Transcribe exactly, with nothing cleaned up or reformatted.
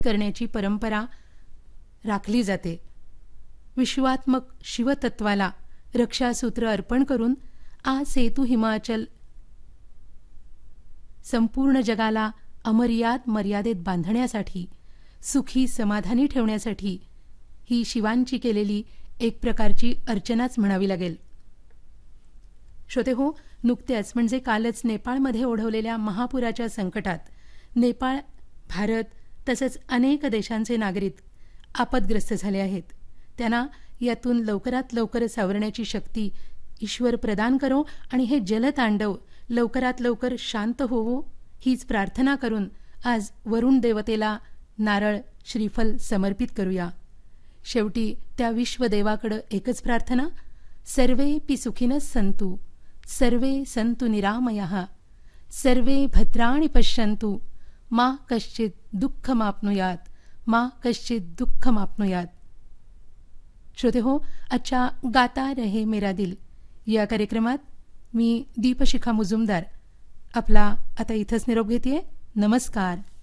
करण्याची परंपरा राखली जाते. विश्वात्मक शिवतत्वाला रक्षासूत्र अर्पण करून आज सेतू हिमाचल संपूर्ण जगाला अमर्याद मर्यादेत बांधण्यासाठी, सुखी समाधानी ठेवण्यासाठी ही शिवांची केलेली एक प्रकारची अर्चनाच म्हणावी लागेल. श्रोते हो, नुकत्याच म्हणजे कालच नेपाळमध्ये ओढवलेल्या महापुराच्या संकटात नेपाळ, भारत तसेच अनेक देशांचे नागरिक आपदग्रस्त झाले आहेत. त्यांना यातून लवकरात लवकर सावरण्याची शक्ती ईश्वर प्रदान करो आणि हे जलतांडव लवकरात लवकर शांत होवो हीच प्रार्थना करून आज वरुण देवतेला नारळ श्रीफल समर्पित करूया. शेवटी त्या विश्वदेवाकडं एकच प्रार्थना, सर्वेपि सुखिनः सन्तु, सर्वे सन्तु निरामयाः, सर्वे भद्राणि पश्यन्तु, मा कश्चित् दुःखमाप्नुयात, मा कश्चित् दुःखमाप्नुयात. श्रोते हो, आजच्या गाता रहे मेरा दिल या कार्यक्रमात मी दीपशिखा मुजुमदार आपला आता इथंच निरोप घेतेय. नमस्कार.